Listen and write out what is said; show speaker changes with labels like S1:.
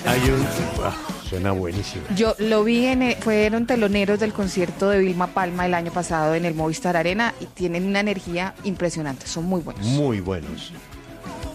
S1: Hay un... suena buenísimo.
S2: Yo lo vi fueron teloneros del concierto de Vilma Palma el año pasado en el Movistar Arena y tienen una energía impresionante, son muy buenos.
S1: Muy buenos.